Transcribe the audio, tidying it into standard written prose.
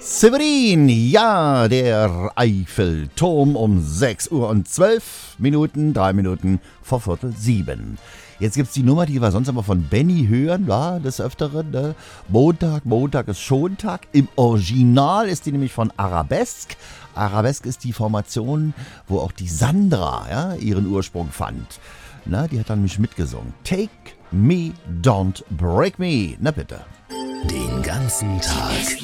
Severin, ja, der Eiffelturm um 6 Uhr und 12 Minuten, 3 Minuten vor Viertel 7. Jetzt gibt's die Nummer, die wir sonst immer von Benny hören, war des Öfteren, ne? Montag ist Schontag. Im Original ist die nämlich von Arabesque. Arabesque ist die Formation, wo auch die Sandra, ja, ihren Ursprung fand. Na, die hat dann mich mitgesungen. Take me, don't break me. Na bitte. Den ganzen Tag